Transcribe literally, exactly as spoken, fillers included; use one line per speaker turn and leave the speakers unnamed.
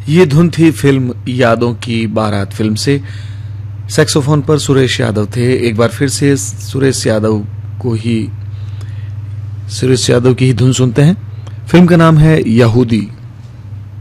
ये धुन थी फिल्म यादों की बारात फिल्म से। सैक्सोफोन पर सुरेश यादव थे। एक बार फिर से सुरेश यादव को ही सुरेश यादव की ही धुन सुनते हैं। फिल्म का नाम है यहूदी।